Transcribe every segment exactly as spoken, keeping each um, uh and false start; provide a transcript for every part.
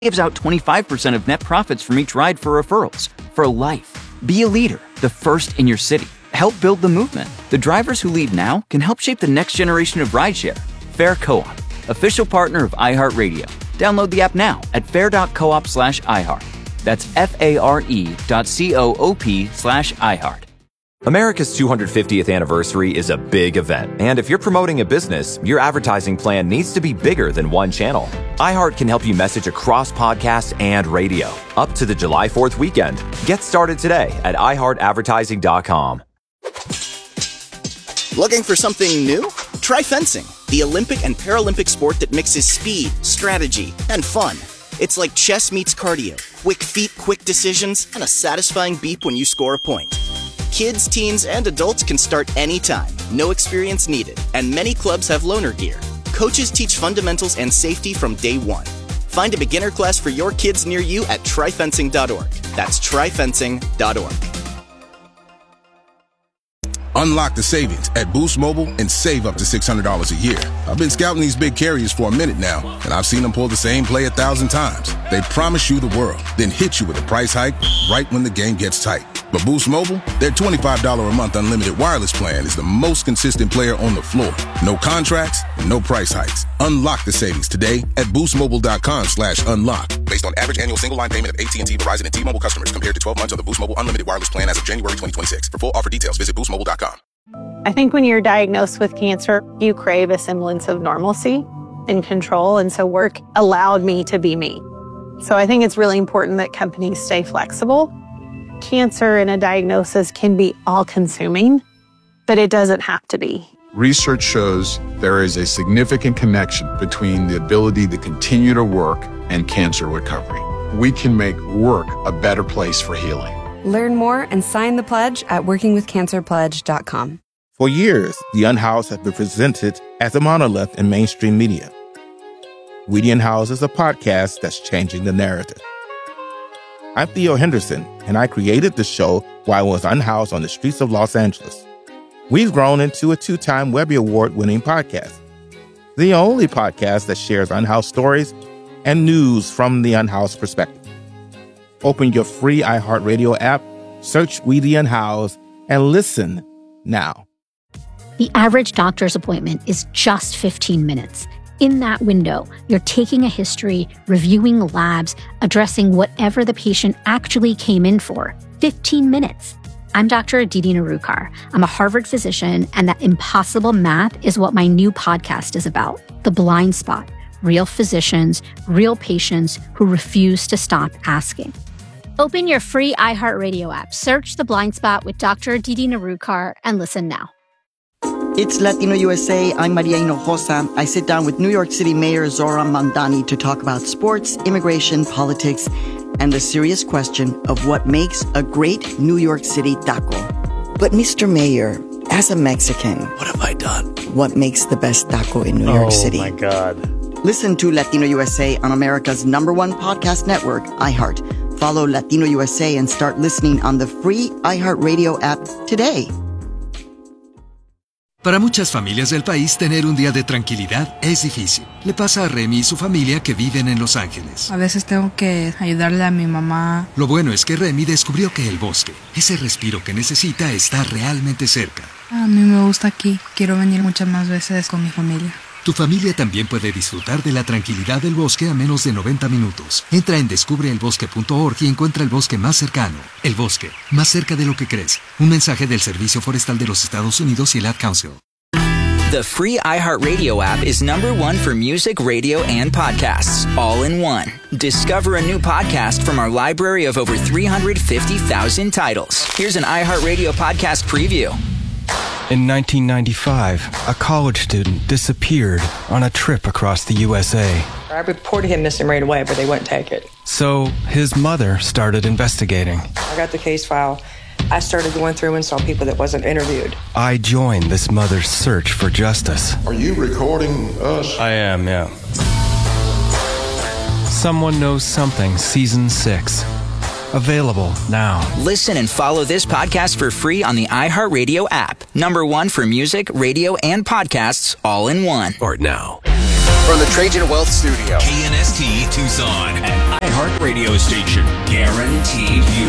gives out twenty-five percent of net profits from each ride for referrals. For life. Be a leader, the first in your city. Help build the movement. The drivers who lead now can help shape the next generation of rideshare. Fair Co-op, official partner of iHeartRadio. Download the app now at fair.coop slash iHeart. That's F-A-R-E dot C-O-O-P slash iHeart. America's two hundred fiftieth anniversary is a big event, and if you're promoting a business, your advertising plan needs to be bigger than one channel. iHeart can help you message across podcasts and radio, up to the July fourth weekend. Get started today at i heart advertising dot com. Looking for something new? Try fencing, the Olympic and Paralympic sport that mixes speed, strategy, and fun. It's like chess meets cardio, quick feet, quick decisions, and a satisfying beep when you score a point. Kids, teens, and adults can start anytime. No experience needed. And many clubs have loaner gear. Coaches teach fundamentals and safety from day one. Find a beginner class for your kids near you at try fencing dot org. That's try fencing dot org. Unlock the savings at Boost Mobile and save up to six hundred dollars a year. I've been scouting these big carriers for a minute now, and I've seen them pull the same play a thousand times. They promise you the world, then hit you with a price hike right when the game gets tight. But Boost Mobile, their twenty-five dollars a month unlimited wireless plan is the most consistent player on the floor. No contracts, and no price hikes. Unlock the savings today at boostmobile.com slash unlock. Based on average annual single line payment of A T and T, Verizon, and T-Mobile customers compared to twelve months of the Boost Mobile unlimited wireless plan as of January twenty twenty-six. For full offer details, visit boost mobile dot com. I think when you're diagnosed with cancer, you crave a semblance of normalcy and control. And so work allowed me to be me. So I think it's really important that companies stay flexible. Cancer and a diagnosis can be all-consuming, but it doesn't have to be. Research shows there is a significant connection between the ability to continue to work and cancer recovery. We can make work a better place for healing. Learn more and sign the pledge at working with cancer pledge dot com. For years, The Unhoused has been presented as a monolith in mainstream media. We The Unhoused is a podcast that's changing the narrative. I'm Theo Henderson, and I created the show while I was unhoused on the streets of Los Angeles. We've grown into a two-time Webby Award-winning podcast, the only podcast that shares unhoused stories and news from the unhoused perspective. Open your free iHeartRadio app, search We The Unhoused, and listen now. The average doctor's appointment is just fifteen minutes. In that window, you're taking a history, reviewing labs, addressing whatever the patient actually came in for. fifteen minutes. I'm Doctor Aditi Narukar. I'm a Harvard physician, and that impossible math is what my new podcast is about. The Blind Spot. Real physicians, real patients who refuse to stop asking. Open your free iHeartRadio app, search The Blind Spot with Doctor Aditi Narukar, and listen now. It's Latino U S A. I'm Maria Hinojosa. I sit down with New York City Mayor Zohran Mamdani to talk about sports, immigration, politics, and the serious question of what makes a great New York City taco. But Mister Mayor, as a Mexican, what have I done? What makes the best taco in New oh, York City? Oh, my God. Listen to Latino U S A on America's number one podcast network, iHeart. Follow Latino U S A and start listening on the free iHeartRadio app today. Para muchas familias del país, tener un día de tranquilidad es difícil. Le pasa a Remy y su familia que viven en Los Ángeles. A veces tengo que ayudarle a mi mamá. Lo bueno es que Remy descubrió que el bosque, ese respiro que necesita, está realmente cerca. A mí me gusta aquí. Quiero venir muchas más veces con mi familia. Tu familia también puede disfrutar de la tranquilidad del bosque a menos de noventa minutos. Entra en descubre el bosque punto org y encuentra el bosque más cercano. El bosque, más cerca de lo que crees. Un mensaje del Servicio Forestal de los Estados Unidos y el Ad Council. The free iHeartRadio app is number one for music, radio, and podcasts, all in one. Discover a new podcast from our library of over three hundred fifty thousand titles. Here's an iHeartRadio podcast preview. In nineteen ninety-five, a college student disappeared on a trip across the U S A. I reported him missing right away, but they wouldn't take it. So his mother started investigating. I got the case file. I started going through and saw people that wasn't interviewed. I joined this mother's search for justice. Are you recording us? I am, yeah. Someone Knows Something, Season six. Available now. Listen and follow this podcast for free on the iHeartRadio app. Number one for music, radio, and podcasts, all in one. Or now. From the Trajan Wealth Studio. K N S T Tucson, an iHeart radio station. Guaranteed you.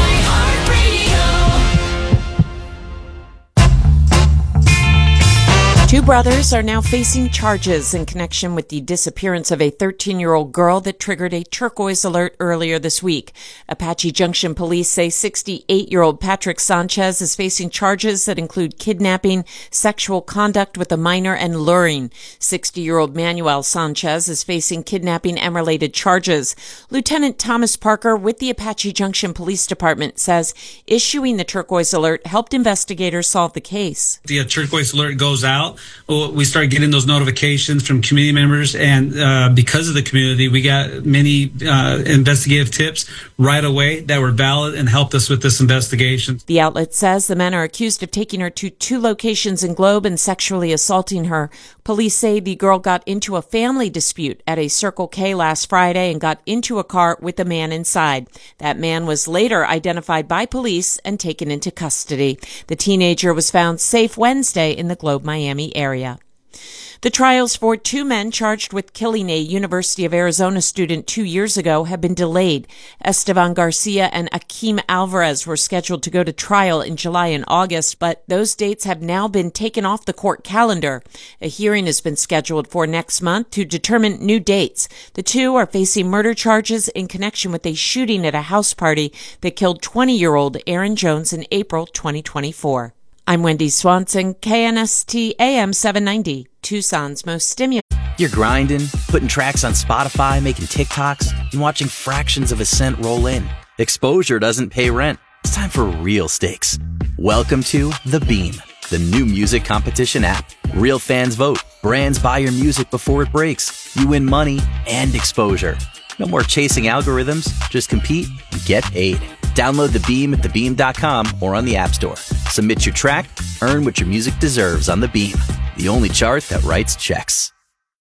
Two brothers are now facing charges in connection with the disappearance of a thirteen-year-old girl that triggered a turquoise alert earlier this week. Apache Junction police say sixty-eight-year-old Patrick Sanchez is facing charges that include kidnapping, sexual conduct with a minor, and luring. sixty-year-old Manuel Sanchez is facing kidnapping and related charges. Lieutenant Thomas Parker with the Apache Junction Police Department says issuing the turquoise alert helped investigators solve the case. The turquoise alert goes out. We start getting those notifications from community members, and uh, because of the community, we got many uh, investigative tips right away that were valid and helped us with this investigation. The outlet says the men are accused of taking her to two locations in Globe and sexually assaulting her. Police say the girl got into a family dispute at a Circle K last Friday and got into a car with a man inside. That man was later identified by police and taken into custody. The teenager was found safe Wednesday in the Globe, Miami area. The trials for two men charged with killing a University of Arizona student two years ago have been delayed. Esteban Garcia and Akeem Alvarez were scheduled to go to trial in July and August, but those dates have now been taken off the court calendar. A hearing has been scheduled for next month to determine new dates. The two are facing murder charges in connection with a shooting at a house party that killed twenty-year-old Aaron Jones in April twenty twenty-four. I'm Wendy Swanson, K N S T A M seven ninety, Tucson's most stimulating. You're grinding, putting tracks on Spotify, making TikToks, and watching fractions of a cent roll in. Exposure doesn't pay rent. It's time for real stakes. Welcome to The Beam, the new music competition app. Real fans vote. Brands buy your music before it breaks. You win money and exposure. No more chasing algorithms. Just compete and get paid. Download The Beam at the beam dot com or on the App Store. Submit your track, earn what your music deserves on The Beam, the only chart that writes checks.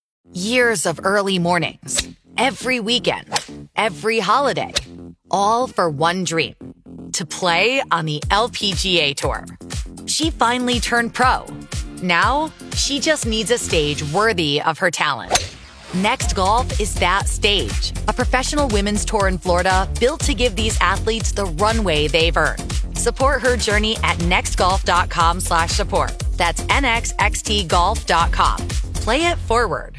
Years of early mornings, every weekend, every holiday, all for one dream, to play on the L P G A Tour. She finally turned pro. Now, she just needs a stage worthy of her talent. Next Golf is that stage, a professional women's tour in Florida built to give these athletes the runway they've earned. Support her journey at next golf dot com slash support. That's N X X T golf dot com. Play it forward.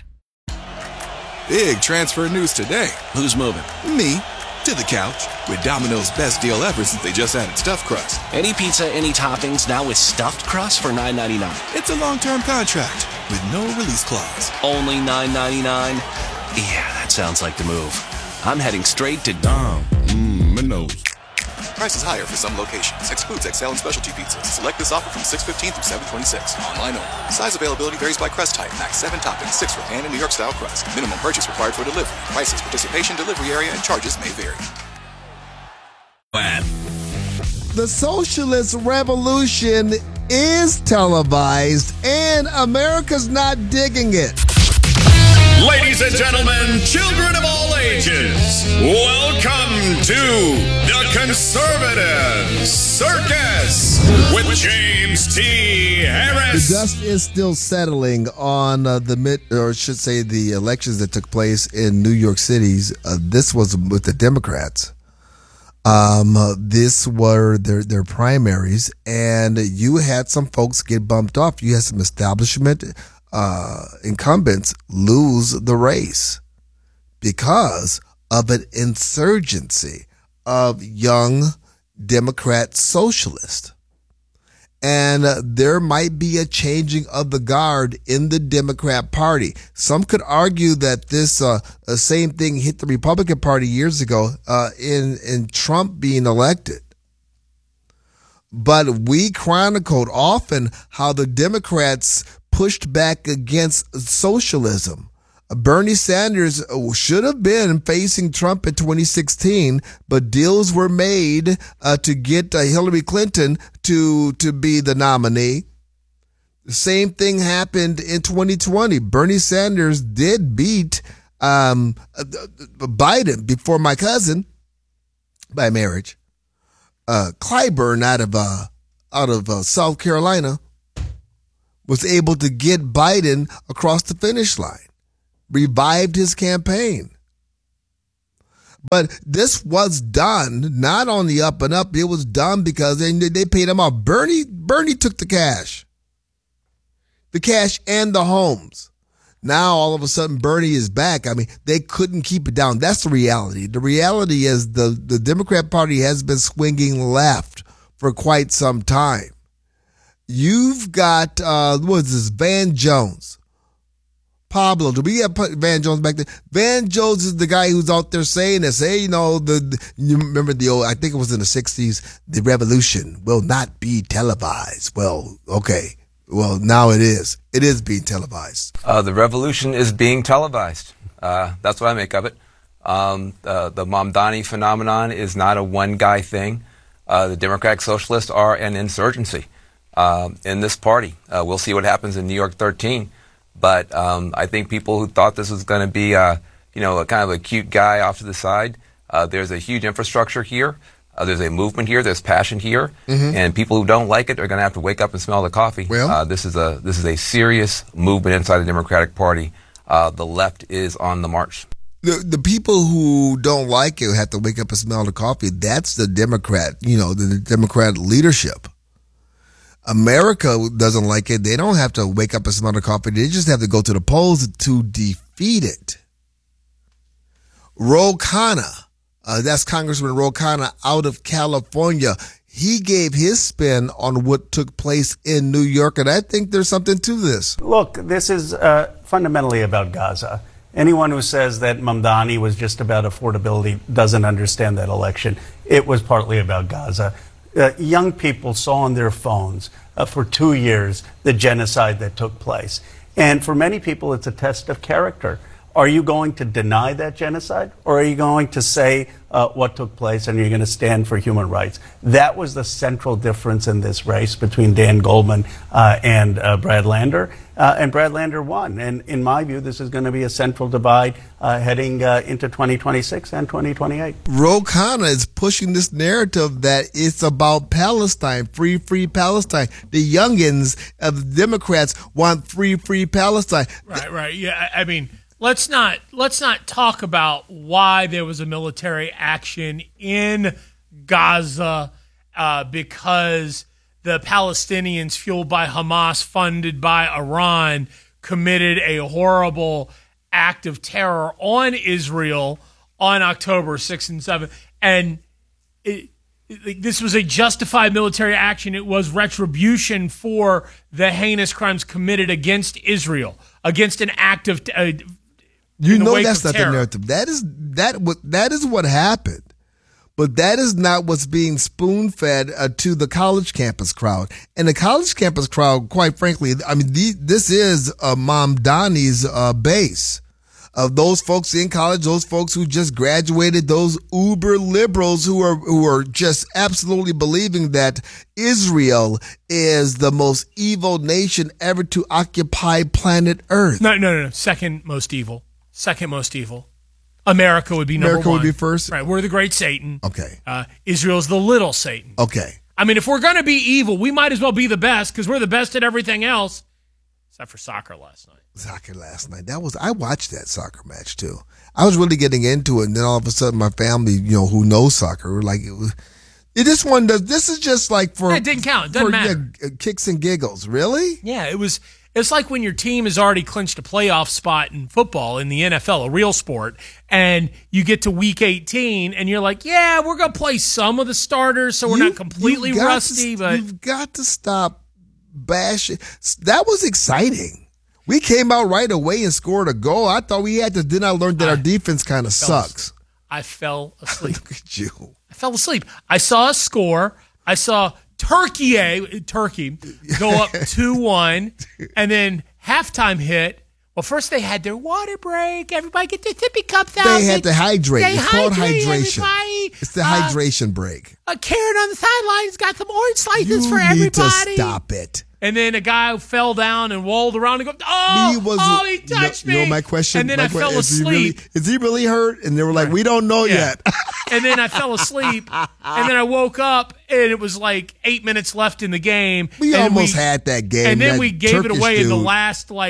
Big transfer news today. Who's moving? Me. To the couch. With Domino's best deal ever since they just added stuffed crust. Any pizza, any toppings, now with stuffed crust for nine ninety-nine. It's a long-term contract with no release clause. Only nine ninety-nine? Yeah, that sounds like the move. I'm heading straight to Dom. Mmm, Minos. Prices higher for some locations. Excludes X L and specialty pizzas. Select this offer from six fifteen through seven twenty-six. Online only. Size availability varies by crust type. Max seven toppings, six for pan and New York style crust. Minimum purchase required for delivery. Prices, participation, delivery area, and charges may vary. The socialist revolution is televised, and America's not digging it. Ladies and gentlemen, children of all ages, welcome to the Conservative Circus with James T. Harris. The dust is still settling on uh, the mid, or I should say, the elections that took place in New York City. Uh, this was with the Democrats. Um, uh, this were their their primaries, and you had some folks get bumped off. You had some establishment uh, incumbents lose the race because of an insurgency of young Democrat socialists. And uh, there might be a changing of the guard in the Democrat Party. Some could argue that this uh, uh, same thing hit the Republican Party years ago uh, in, in Trump being elected. But we chronicled often how the Democrats pushed back against socialism. Bernie Sanders should have been facing Trump in twenty sixteen, but deals were made uh, to get uh, Hillary Clinton to to be the nominee. The same thing happened in twenty twenty. Bernie Sanders did beat um, Biden before my cousin by marriage, uh, Clyburn out of uh, out of uh, South Carolina was able to get Biden across the finish line. revived his campaign. But this was done not on the up and up. It was done because they, they paid him off. Bernie, Bernie took the cash. The cash and the homes. Now, all of a sudden, Bernie is back. I mean, they couldn't keep it down. That's the reality. The reality is the, the Democrat Party has been swinging left for quite some time. You've got, uh, what is this, Van Jones. Pablo, do we have Van Jones back there? Van Jones is the guy who's out there saying this. Hey, you know, the, the you remember the old, I think it was in the sixties, the revolution will not be televised. Well, okay. Well, now it is. It is being televised. Uh, the revolution is being televised. Uh, that's what I make of it. Um, uh, the Mamdani phenomenon is not a one-guy thing. Uh, the Democratic Socialists are an insurgency uh, in this party. Uh, we'll see what happens in New York thirteen. But um, I think people who thought this was going to be, uh, you know, a kind of a cute guy off to the side, uh, there's a huge infrastructure here. Uh, there's a movement here. There's passion here, mm-hmm. and people who don't like it are going to have to wake up and smell the coffee. Well, uh, this is a this is a serious movement inside the Democratic Party. Uh, the left is on the march. The the people who don't like it have to wake up and smell the coffee. That's the Democrat, you know, the, the Democrat leadership. America doesn't like it. They don't have to wake up and smell the coffee. They just have to go to the polls to defeat it. Ro Khanna. Uh, that's Congressman Ro Khanna out of California. He gave his spin on what took place in New York, and I think there's something to this. Look, this is uh, fundamentally about Gaza. Anyone who says that Mamdani was just about affordability doesn't understand that election. It was partly about Gaza. Uh, young people saw on their phones uh, for two years the genocide that took place. And for many people, it's a test of character. Are you going to deny that genocide, or are you going to say uh, what took place and you're going to stand for human rights? That was the central difference in this race between Dan Goldman uh, and uh, Brad Lander. Uh, and Brad Lander won. And in my view, this is going to be a central divide uh, heading uh, into twenty twenty-six and twenty twenty-eight. Ro Khanna is pushing this narrative that it's about Palestine, free, free Palestine. The youngins of the Democrats want free, free Palestine. Right, right. Yeah, I mean... Let's not let's not talk about why there was a military action in Gaza uh, because the Palestinians, fueled by Hamas, funded by Iran, committed a horrible act of terror on Israel on October sixth and seventh. And it, it, this was a justified military action. It was retribution for the heinous crimes committed against Israel, against an act of uh, You know that's not the narrative. That is that what that is what happened, but that is not what's being spoon-fed uh, to the college campus crowd. And the college campus crowd, quite frankly, I mean, the, this is uh, Mamdani's uh, base of those folks in college, those folks who just graduated, those uber liberals who are who are just absolutely believing that Israel is the most evil nation ever to occupy planet Earth. No, no, no, no. Second most evil. Second most evil. America would be number America one. would be first? Right. We're the great Satan. Okay. Uh, Israel's the little Satan. Okay. I mean, if we're going to be evil, we might as well be the best because we're the best at everything else. Except for soccer last night. Soccer last night. That was I watched that soccer match too. I was really getting into it, and then all of a sudden my family, you know, who knows soccer, were like, it was, it just one does. This is just like for Yeah, it didn't count. It doesn't for, matter. Yeah, kicks and giggles. Really? Yeah, it was. It's like when your team has already clinched a playoff spot in football, in the N F L, a real sport, and you get to week eighteen, and you're like, yeah, we're going to play some of the starters, so we're You- not completely you've got rusty, to, but you've got to stop bashing. That was exciting. We came out right away and scored a goal. I thought we had to. Then I learned that our defense kind of fell sucks. I fell asleep. Look at you. I fell asleep. I saw a score. I saw Turkey, Turkey go up two one, and then halftime hit. Well, first they had their water break. Everybody get their sippy cups out. They had to hydrate. They It's called hydrate hydration. everybody. It's the Uh, hydration break. A Karen on the sidelines got some orange slices You for need everybody. to stop it. And then a guy fell down and walled around and go, oh, He was- oh, he touched you know, me. my question- And then my I que- fell is he asleep. really- is he really hurt? And they were like, we don't know Yeah. yet. And then I fell asleep. And then I woke up and it was like eight minutes left in the game. We and almost had that game. And then that we gave it Turkish away in the dude. last like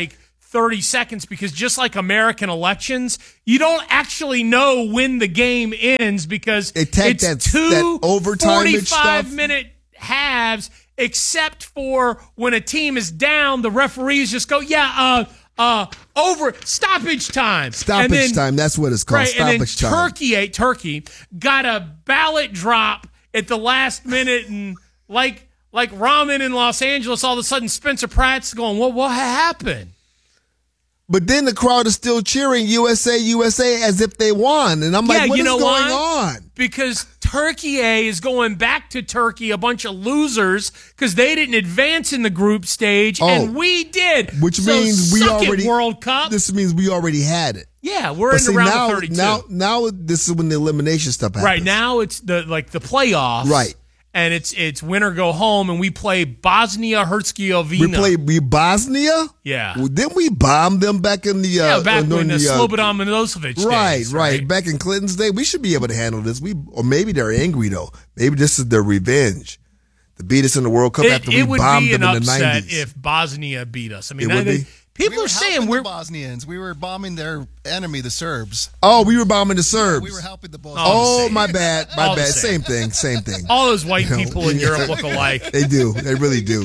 thirty seconds because just like American elections, you don't actually know when the game ends because They take it's that- two that overtime and forty-five stuff. minute halves, except for when a team is down, the referees just go, yeah, uh, uh, over stoppage time. Stoppage And then- time. That's what it's called. Right, and then Stoppage time. Turkey, ate Turkey got a ballot drop at the last minute, and like like ramen in Los Angeles, all of a sudden Spencer Pratt's going, "What what happened?" But then the crowd is still cheering U S A, U S A as if they won. And I'm like, yeah, what you is know going why? on? Because Turkey A is going back to Turkey, a bunch of losers, because they didn't advance in the group stage, Oh. and we did. Which So means we suck it, already World Cup. This means we already had it. Yeah, we're But in see, the round now, of thirty-two. Now, now this is when the elimination stuff happens. Right now, it's the like the playoffs, Right. And it's it's win or go home, and we play Bosnia Herzegovina. We played we Bosnia. Yeah. Well, didn't we bomb them back in the uh, yeah, back during when the, uh, Slobodan Milosevic Right, days, right, Back in Clinton's day, we should be able to handle this. We or maybe they're angry though. Maybe this is their revenge to beat us in the World Cup It, after it we would bombed be an them in the upset nineties. if Bosnia beat us. I mean, It would they- be. people we were are saying helping we're the Bosnians. We were bombing their enemy, the Serbs. Oh, we were bombing the Serbs. We were helping the Oh, Bosnians. my bad, my All the bad. same. Same thing, same thing. all those white You know, people in yeah. Europe look alike. They do. They really do.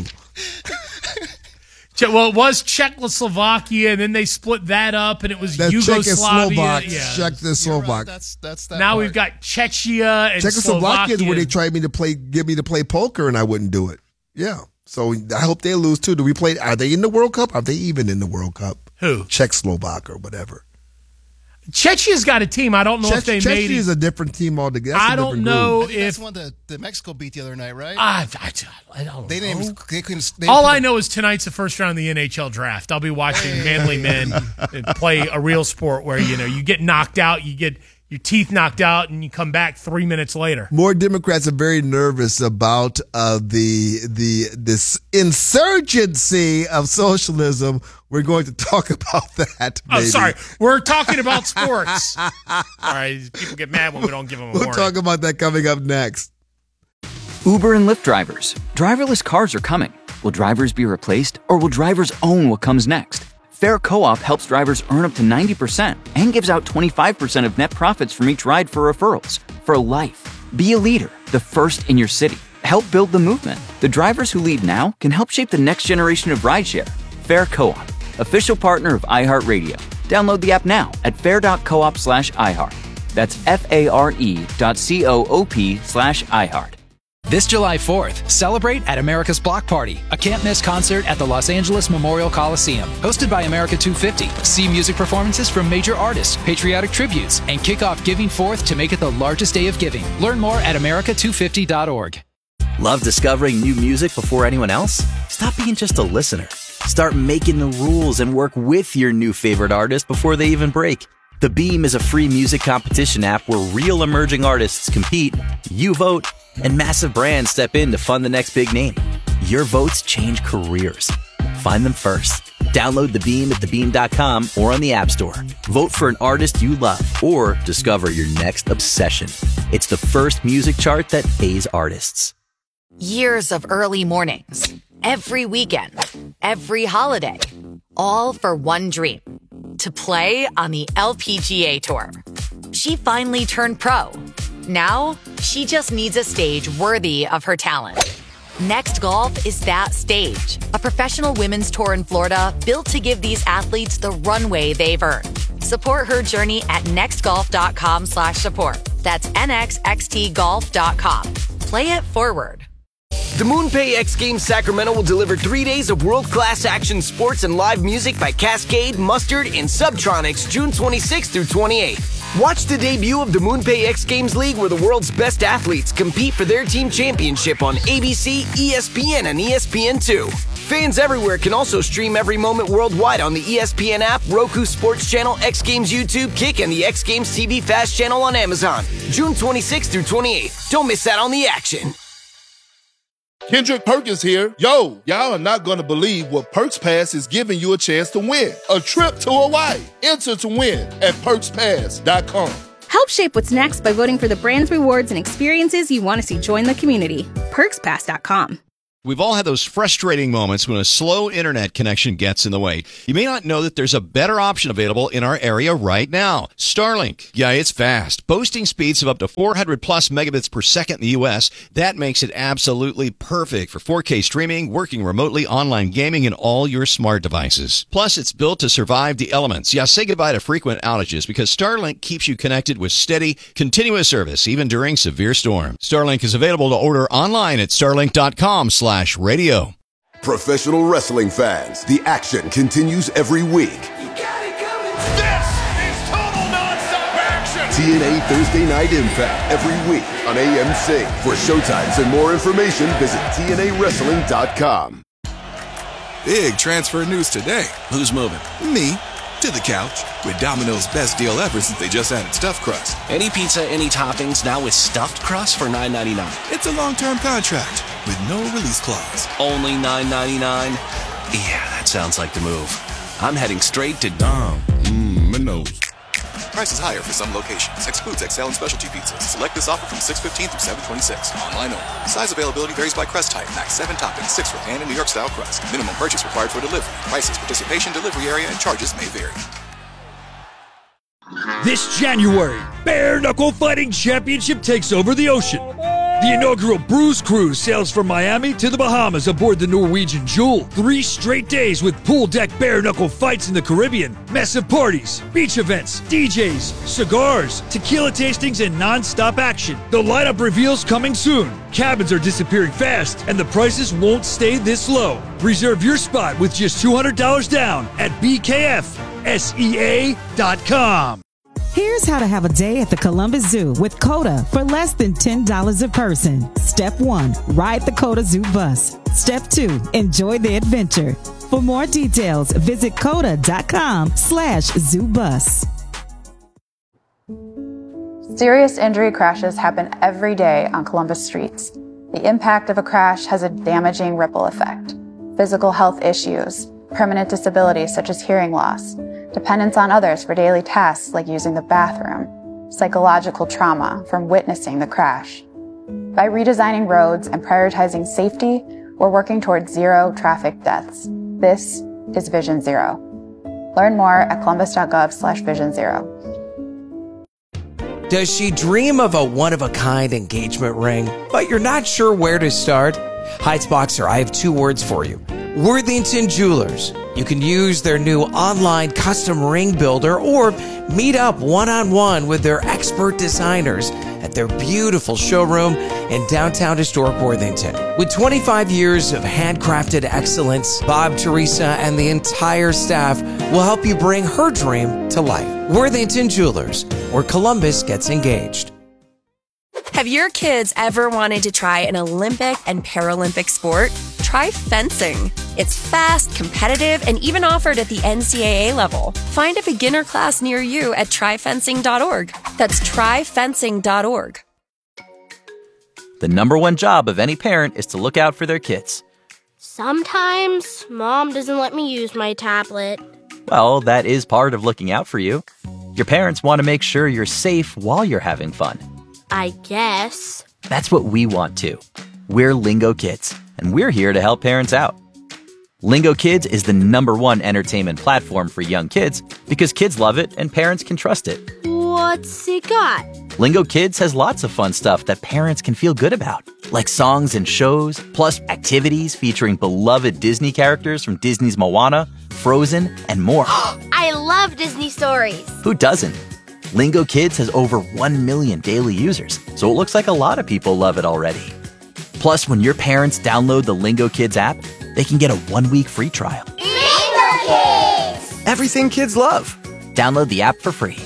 Che- Well, it was Czechoslovakia, and then they split that up, and it was That's Yugoslavia. Czechoslovak. Yeah. Czechoslovak. That's that's that. Now part. we've got Czechia and Czechoslovakia is Slovakia. where they tried me to play, get me to play poker, and I wouldn't do it. Yeah. So I hope they lose too. Do we play? Are they in the World Cup? Are they even in the World Cup? Who? Czechoslovak or whatever. Czechia's got a team. I don't know Czech, if they Czechia made it. is a different team altogether. That's a I don't different know group. I think that's if one that, that Mexico beat the other night, right? I, I, I don't they know. didn't. Even, they couldn't. They All didn't I know is tonight's the first round of the N H L draft. I'll be watching manly men play a real sport where you know you get knocked out, you get your teeth knocked out, and you come back three minutes later. More Democrats are very nervous about uh, the the this insurgency of socialism. We're going to talk about that. Oh, maybe. sorry. We're talking about sports. All right. People get mad when we don't give them a We'll warning. talk about that coming up next. Uber and Lyft drivers. Driverless cars are coming. Will drivers be replaced, or will drivers own what comes next? Fair Co-op helps drivers earn up to ninety percent and gives out twenty-five percent of net profits from each ride for referrals. For life. Be a leader, the first in your city. Help build the movement. The drivers who lead now can help shape the next generation of rideshare. Fair Co-op, official partner of iHeartRadio. Download the app now at fair.coop slash iHeart. That's F-A-R-E dot C-O-O-P slash iHeart. This July fourth, celebrate at America's Block Party, a can't-miss concert at the Los Angeles Memorial Coliseum. Hosted by America two fifty, see music performances from major artists, patriotic tributes, and kick off Giving Forth to make it the largest day of giving. Learn more at America two fifty dot org. Love discovering new music before anyone else? Stop being just a listener. Start making the rules and work with your new favorite artist before they even break. The Beam is a free music competition app where real emerging artists compete, you vote, and massive brands step in to fund the next big name. Your votes change careers. Find them first. Download The Beam at the beam dot com or on the App Store. Vote for an artist you love or discover your next obsession. It's the first music chart that pays artists. Years of early mornings, every weekend, every holiday, all for one dream, to play on the L P G A Tour. She finally turned pro. Now, she just needs a stage worthy of her talent. Next Golf is that stage, a professional women's tour in Florida built to give these athletes the runway they've earned. Support her journey at nextgolf.com slash support. That's N X X T golf dot com. Play it forward. The MoonPay X Games Sacramento will deliver three days of world-class action sports and live music by Cascade, Mustard, and Subtronics June twenty-sixth through twenty-eighth. Watch the debut of the MoonPay X Games League where the world's best athletes compete for their team championship on A B C, E S P N, and E S P N two. Fans everywhere can also stream every moment worldwide on the E S P N app, Roku Sports Channel, X Games YouTube, Kick, and the X Games T V Fast channel on Amazon. June twenty-sixth through twenty-eighth. Don't miss out on the action. Kendrick Perkins here. Yo, y'all are not going to believe what Perks Pass is giving you a chance to win. A trip to Hawaii. Enter to win at perks pass dot com. Help shape what's next by voting for the brands, rewards, and experiences you want to see join the community. perks pass dot com. We've all had those frustrating moments when a slow internet connection gets in the way. You may not know that there's a better option available in our area right now. Starlink. Yeah, it's fast. Boasting speeds of up to four hundred plus megabits per second in the U S. That makes it absolutely perfect for four K streaming, working remotely, online gaming, and all your smart devices. Plus, it's built to survive the elements. Yeah, say goodbye to frequent outages because Starlink keeps you connected with steady, continuous service, even during severe storms. Starlink is available to order online at starlink.com slash radio. Professional wrestling fans, the action continues every week. This is total nonstop action. T N A Thursday Night Impact every week on A M C. For showtimes and more information, visit T N A wrestling dot com. Big transfer news today. Who's moving? Me. To the couch. With Domino's best deal ever since they just added stuffed crust. Any pizza, any toppings, now with stuffed crust for nine ninety-nine. It's a long-term contract with no release clause. Only nine ninety-nine? Yeah, that sounds like the move. I'm heading straight to Dom. Mmm, my nose. Prices higher for some locations. Excludes X L and specialty pizzas. Select this offer from six fifteen through seven twenty-six. Online only. Size availability varies by crust type. Max seven toppings, six for pan and New York style crust. Minimum purchase required for delivery. Prices, participation, delivery area, and charges may vary. This January, Bare Knuckle Fighting Championship takes over the ocean. The inaugural Bruise Cruise sails from Miami to the Bahamas aboard the Norwegian Jewel. Three straight days with pool deck bare knuckle fights in the Caribbean, massive parties, beach events, D Js, cigars, tequila tastings, and non-stop action. The lineup reveals coming soon. Cabins are disappearing fast, and the prices won't stay this low. Reserve your spot with just two hundred dollars down at B K F S E A dot com. Here's how to have a day at the Columbus Zoo with COTA for less than ten dollars a person. Step one, ride the COTA Zoo bus. Step two, enjoy the adventure. For more details, visit COTA.com slash zoo bus. Serious injury crashes happen every day on Columbus streets. The impact of a crash has a damaging ripple effect. Physical health issues, permanent disabilities such as hearing loss, dependence on others for daily tasks like using the bathroom, psychological trauma from witnessing the crash. By redesigning roads and prioritizing safety, we're working towards zero traffic deaths. This is Vision Zero. Learn more at columbus.gov slash vision zero. Does she dream of a one-of-a-kind engagement ring, but you're not sure where to start? Heitzboxer, I have two words for you. Worthington Jewelers. You can use their new online custom ring builder or meet up one-on-one with their expert designers at their beautiful showroom in downtown historic Worthington. With twenty-five years of handcrafted excellence, Bob, Teresa, and the entire staff will help you bring her dream to life. Worthington Jewelers, where Columbus gets engaged. Have your kids ever wanted to try an Olympic and Paralympic sport? Try fencing. It's fast, competitive, and even offered at the N C double A level. Find a beginner class near you at try fencing dot org. That's try fencing dot org. The number one job of any parent is to look out for their kids. Sometimes Mom doesn't let me use my tablet. Well, that is part of looking out for you. Your parents want to make sure you're safe while you're having fun. I guess. That's what we want too. We're Lingo Kids, and we're here to help parents out. Lingo Kids is the number one entertainment platform for young kids because kids love it and parents can trust it. What's it got? Lingo Kids has lots of fun stuff that parents can feel good about, like songs and shows, plus activities featuring beloved Disney characters from Disney's Moana, Frozen, and more. I love Disney stories. Who doesn't? Lingo Kids has over one million daily users, so it looks like a lot of people love it already. Plus, when your parents download the Lingo Kids app, they can get a one-week free trial. Lingo Kids! Everything kids love. Download the app for free.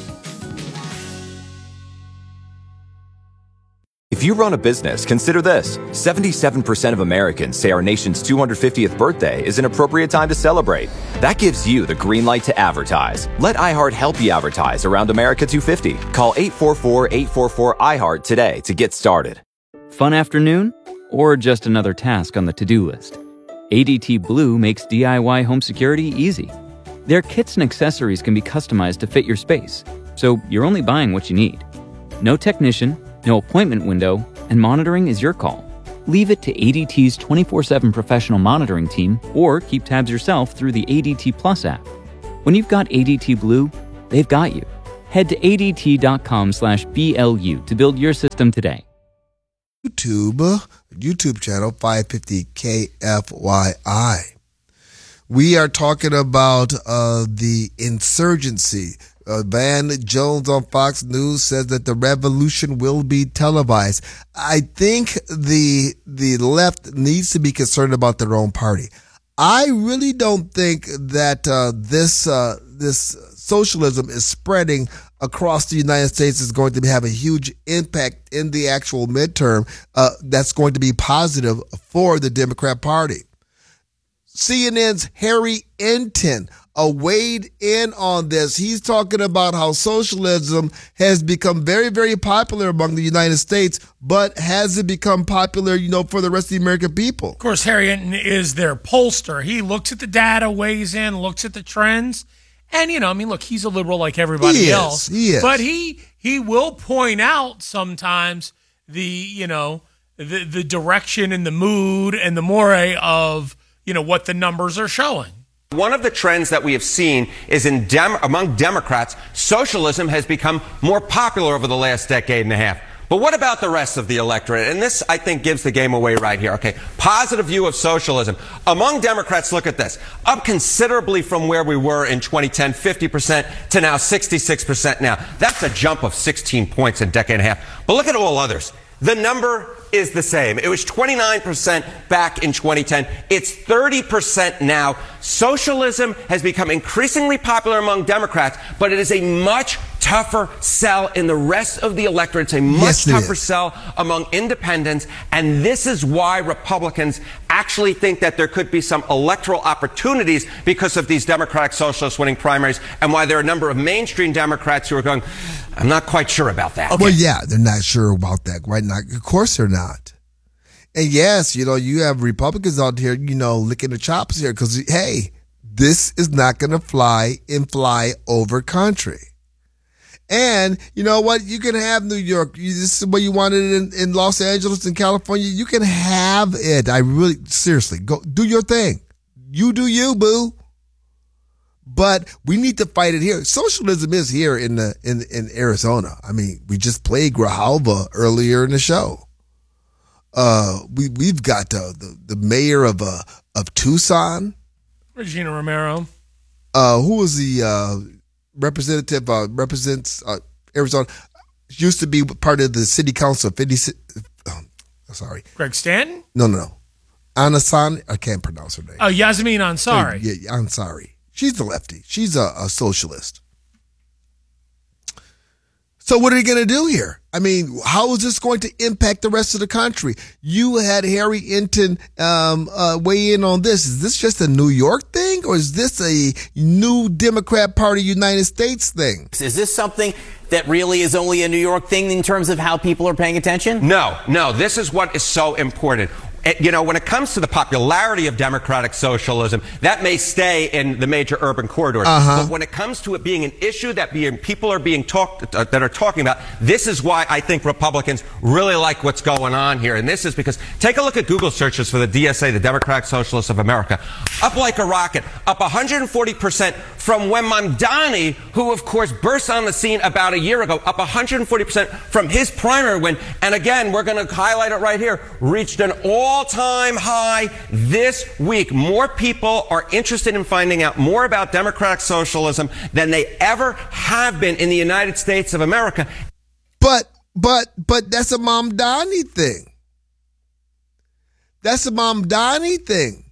If you run a business, consider this. seventy-seven percent of Americans say our nation's two hundred fiftieth birthday is an appropriate time to celebrate. That gives you the green light to advertise. Let iHeart help you advertise around America two fifty. Call eight four four, eight four four, I heart today to get started. Fun afternoon? Or just another task on the to-do list? A D T Blue makes D I Y home security easy. Their kits and accessories can be customized to fit your space, so you're only buying what you need. No technician, no appointment window, and monitoring is your call. Leave it to A D T's twenty-four seven professional monitoring team or keep tabs yourself through the A D T Plus app. When you've got A D T Blue, they've got you. Head to A D T dot com slash B L U to build your system today. YouTube, YouTube channel five fifty K F Y I. We are talking about uh, the insurgency. Uh, Van Jones on Fox News says that the revolution will be televised. I think the the left needs to be concerned about their own party. I really don't think that uh, this uh, this socialism is spreading across the United States is going to have a huge impact in the actual midterm. Uh, that's going to be positive for the Democrat Party. C N N's Harry Enton uh, weighed in on this. He's talking about how socialism has become very, very popular among the United States, but has it become popular, you know, for the rest of the American people? Of course, Harry Enton is their pollster. He looks at the data, weighs in, looks at the trends. And, you know, I mean, look, he's a liberal like everybody he else. Is, he is. But he he will point out sometimes the, you know, the, the direction and the mood and the moray of, you know, what the numbers are showing. One of the trends that we have seen is in Dem- among Democrats, socialism has become more popular over the last decade and a half. But what about the rest of the electorate? And this, I think, gives the game away right here. Okay, positive view of socialism. Among Democrats, look at this. Up considerably from where we were in twenty ten, fifty percent to now sixty-six percent now. That's a jump of sixteen points in a decade and a half. But look at all others. The number is the same. It was twenty-nine percent back in twenty ten. It's thirty percent now. Socialism has become increasingly popular among Democrats, but it is a much tougher sell in the rest of the electorate. It's a much yes, it tougher is. sell among independents, and this is why Republicans actually think that there could be some electoral opportunities because of these Democratic Socialists winning primaries, and why there are a number of mainstream Democrats who are going, I'm not quite sure about that. Well, yeah, they're not sure about that right now. Of course they're not. And yes, you know, you have Republicans out here, you know, licking the chops here because, hey, this is not going to fly and fly over country. And you know what? You can have New York. You, this is what you wanted in, in Los Angeles and California. You can have it. I really, seriously, go do your thing. You do you, boo. But we need to fight it here. Socialism is here in the in in Arizona. I mean, we just played Grijalva earlier in the show. Uh, we we've got uh, the the mayor of uh of Tucson, Regina Romero. Uh, who was the uh, representative? Uh, represents uh, Arizona. Used to be part of the city council. fifty Oh, sorry, Greg Stanton. No, no, no. Anasan. I can't pronounce her name. Oh, Yasmin Ansari. Uh, yeah, Ansari. She's the lefty. She's a, a socialist. So what are you going to do here? I mean, how is this going to impact the rest of the country? You had Harry Enton um, uh, weigh in on this. Is this just a New York thing, or is this a new Democrat Party United States thing? Is this something that really is only a New York thing in terms of how people are paying attention? No, no. This is what is so important. You know, when it comes to the popularity of democratic socialism, that may stay in the major urban corridors. Uh-huh. But when it comes to it being an issue that being, people are being talked uh, that are talking about, this is why I think Republicans really like what's going on here. And this is because take a look at Google searches for the D S A, the Democratic Socialists of America, up like a rocket, up one hundred forty percent from when Mamdani, who of course burst on the scene about a year ago, up one hundred forty percent from his primary win. And again, we're going to highlight it right here, reached an all all-time high this week. More people are interested in finding out more about democratic socialism than they ever have been in the United States of America. But, but, but that's a Mamdani thing. That's a Mamdani thing.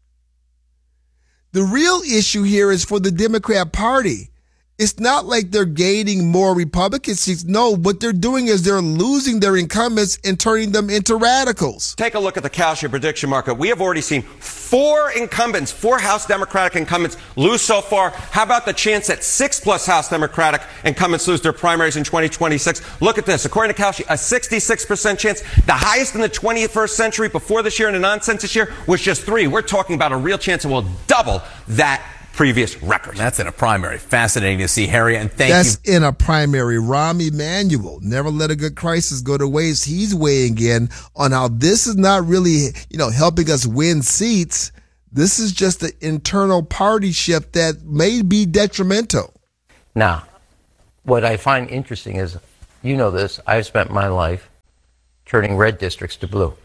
The real issue here is for the Democrat Party. It's not like they're gaining more Republican seats. No, what they're doing is they're losing their incumbents and turning them into radicals. Take a look at the Kalshi prediction market. We have already seen four incumbents, four House Democratic incumbents lose so far. How about the chance that six plus House Democratic incumbents lose their primaries in twenty twenty-six? Look at this. According to Kalshi, a sixty-six percent chance. The highest in the twenty-first century before this year in a non-census year was just three. We're talking about a real chance it will double that previous records. That's in a primary. Fascinating to see, Harry, and thank That's you. in a primary. Rahm Emanuel, never let a good crisis go to waste. He's weighing in on how this is not really, you know, helping us win seats. This is just an internal party shift that may be detrimental. Now, what I find interesting is, you know this, I've spent my life turning red districts to blue.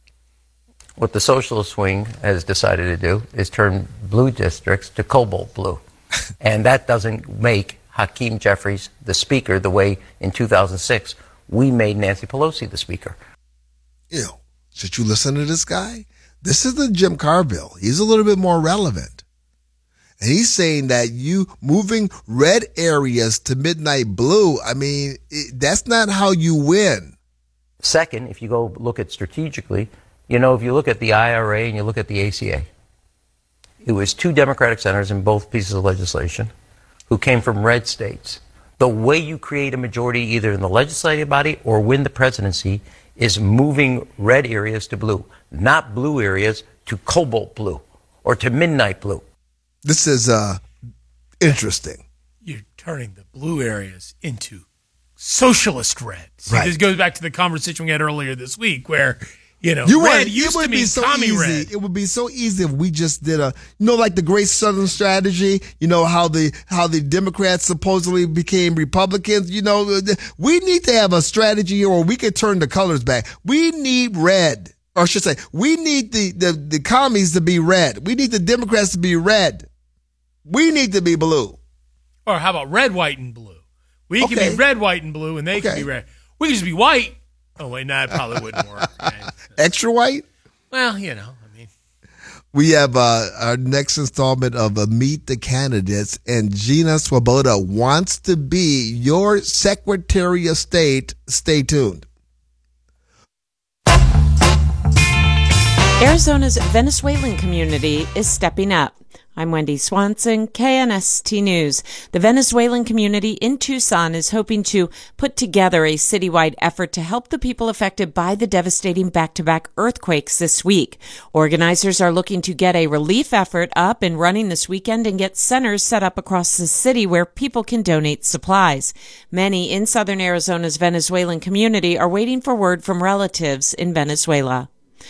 What the socialist wing has decided to do is turn blue districts to cobalt blue. And that doesn't make Hakeem Jeffries the speaker the way in two thousand six we made Nancy Pelosi the speaker. You know, should you listen to this guy? This isn't Jim Carville. He's a little bit more relevant. And he's saying that you moving red areas to midnight blue, I mean, it, that's not how you win. Second, if you go look at strategically, you know, if you look at the I R A and you look at the A C A, it was two Democratic senators in both pieces of legislation who came from red states. The way you create a majority either in the legislative body or win the presidency is moving red areas to blue, not blue areas to cobalt blue or to midnight blue. This is uh, interesting. You're turning the blue areas into socialist red. See, Right. this goes back to the conversation we had earlier this week where, you know, You red want- used it would to be mean so commie easy. red. It would be so easy if we just did a, you know, like the Great Southern Strategy. You know how the how the Democrats supposedly became Republicans. You know, we need to have a strategy, or we could turn the colors back. We need red, or I should say, we need the the the commies to be red. We need the Democrats to be red. We need to be blue. Or how about red, white, and blue? We Okay. can be red, white, and blue, and they Okay. can be red. We can just be white. Oh, wait, no, it probably wouldn't work. Right? Extra white. Well, you know, I mean. We have uh, our next installment of uh, Meet the Candidates, and Gina Swoboda wants to be your Secretary of State. Stay tuned. Arizona's Venezuelan community is stepping up. I'm Wendy Swanson, K N S T News. The Venezuelan community in Tucson is hoping to put together a citywide effort to help the people affected by the devastating back-to-back earthquakes this week. Organizers are looking to get a relief effort up and running this weekend and get centers set up across the city where people can donate supplies. Many in southern Arizona's Venezuelan community are waiting for word from relatives in Venezuela.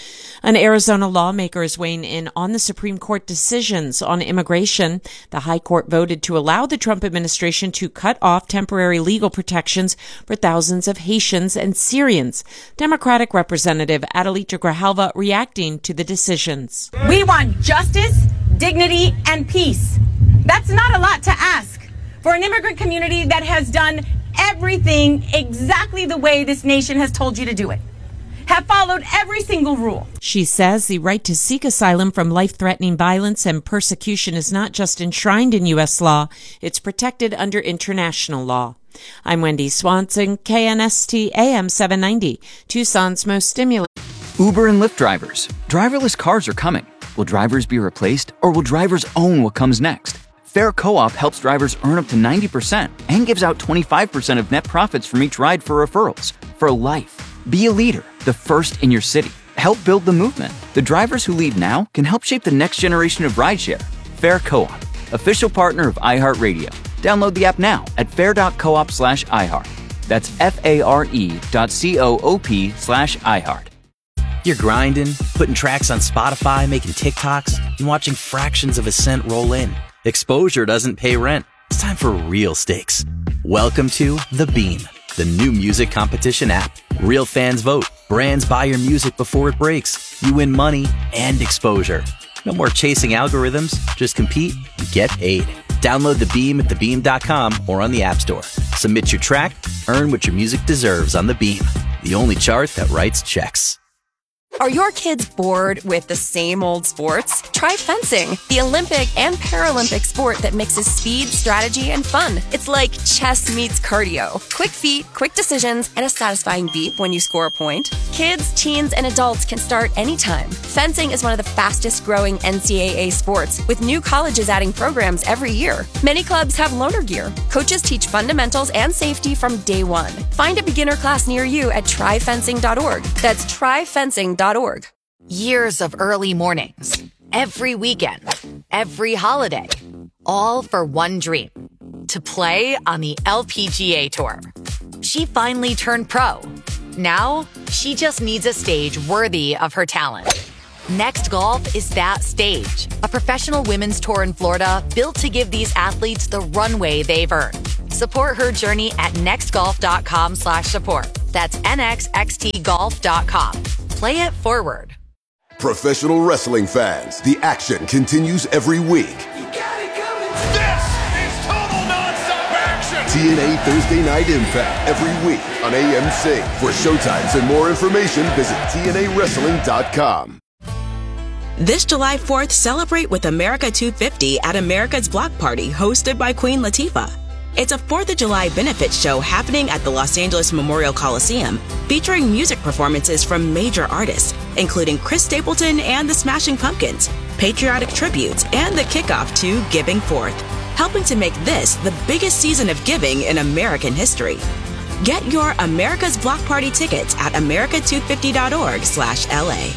An Arizona lawmaker is weighing in on the Supreme Court decisions on immigration. The High Court voted to allow the Trump administration to cut off temporary legal protections for thousands of Haitians and Syrians. Democratic Representative Adelita Grijalva reacting to the decisions. We want justice, dignity, and peace. That's not a lot to ask for an immigrant community that has done everything exactly the way this nation has told you to do it. Have followed every single rule. She says the right to seek asylum from life-threatening violence and persecution is not just enshrined in U S law, it's protected under international law. I'm Wendy Swanson, K N S T A M seven ninety, Tucson's most stimulating. Uber and Lyft drivers. Driverless cars are coming. Will drivers be replaced, or will drivers own what comes next? Fair Co-op helps drivers earn up to ninety percent and gives out twenty-five percent of net profits from each ride for referrals. For life. Be a leader, the first in your city. Help build the movement. The drivers who lead now can help shape the next generation of rideshare. Fair Co-op, official partner of iHeartRadio. Download the app now at fair.coop slash iHeart. That's F-A-R-E dot C-O-O-P slash iHeart. You're grinding, putting tracks on Spotify, making TikToks, and watching fractions of a cent roll in. Exposure doesn't pay rent. It's time for real stakes. Welcome to The Beam, the new music competition app. Real fans vote. Brands buy your music before it breaks. You win money and exposure. No more chasing algorithms. Just compete and get paid. Download The Beam at the beam dot com or on the App Store. Submit your track. Earn what your music deserves on The Beam, the only chart that writes checks. Are your kids bored with the same old sports? Try fencing, the Olympic and Paralympic sport that mixes speed, strategy, and fun. It's like chess meets cardio. Quick feet, quick decisions, and a satisfying beep when you score a point. Kids, teens, and adults can start anytime. Fencing is one of the fastest growing N C double A sports, with new colleges adding programs every year. Many clubs have loaner gear. Coaches teach fundamentals and safety from day one. Find a beginner class near you at try fencing dot org. That's try fencing dot org. Years of early mornings, every weekend, every holiday. all for one dream, to play on the L P G A Tour. She finally turned pro. Now, she just needs a stage worthy of her talent. Next Golf is that stage, a professional women's tour in Florida built to give these athletes the runway they've earned. Support her journey at nextgolf.com slash support. That's N X X T golf dot com. Play it forward. Professional wrestling fans, the action continues every week. This is total nonstop action. T N A Thursday Night Impact every week on A M C. For showtimes and more information, visit T N A wrestling dot com. This July fourth, celebrate with America two fifty at America's Block Party, hosted by Queen Latifah. It's a fourth of July benefit show happening at the Los Angeles Memorial Coliseum, featuring music performances from major artists, including Chris Stapleton and the Smashing Pumpkins, patriotic tributes, and the kickoff to Giving Forth, helping to make this the biggest season of giving in American history. Get your America's Block Party tickets at america two fifty dot org slash L A.